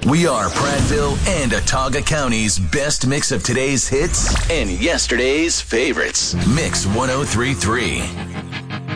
We are Prattville and Otaga County's best mix of today's hits and yesterday's favorites. Mix 103.3.